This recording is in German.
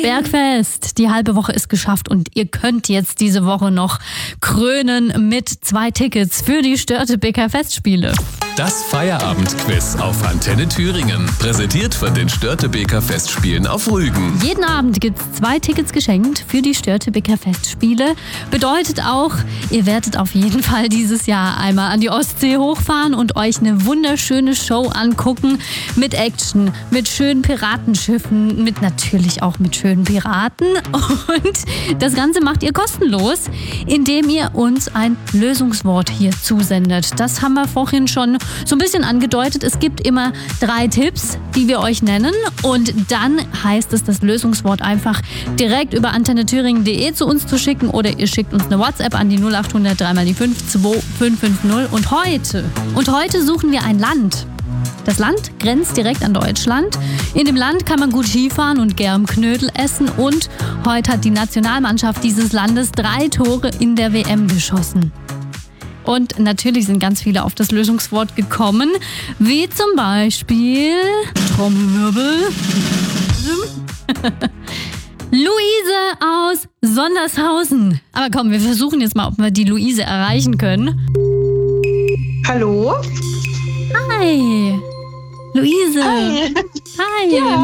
Bergfest. Die halbe Woche ist geschafft und ihr könnt jetzt diese Woche noch krönen mit 2 Tickets für die Störtebeker Festspiele. Das Feierabendquiz auf Antenne Thüringen. Präsentiert von den Störtebeker Festspielen auf Rügen. Jeden Abend gibt es 2 Tickets geschenkt für die Störtebeker Festspiele. Bedeutet auch, ihr werdet auf jeden Fall dieses Jahr einmal an die Ostsee hochfahren und euch eine wunderschöne Show angucken. Mit Action, mit schönen Piratenschiffen, natürlich auch mit schönen Piraten. Und das Ganze macht ihr kostenlos, indem ihr uns ein Lösungswort hier zusendet. Das haben wir vorhin schon so ein bisschen angedeutet. Es gibt immer 3 Tipps, die wir euch nennen. Und dann heißt es, das Lösungswort einfach direkt über antennethüringen.de zu uns zu schicken oder ihr schickt uns eine WhatsApp an die 0800 3 mal die 5 2550. Und heute suchen wir ein Land. Das Land grenzt direkt an Deutschland. In dem Land kann man gut Skifahren und Germknödel essen. Und heute hat die Nationalmannschaft dieses Landes 3 Tore in der WM geschossen. Und natürlich sind ganz viele auf das Lösungswort gekommen, wie zum Beispiel Trommelwirbel. Luise aus Sondershausen. Aber komm, wir versuchen jetzt mal, ob wir die Luise erreichen können. Hallo? Hi. Luise. Hi. Hi. Ja.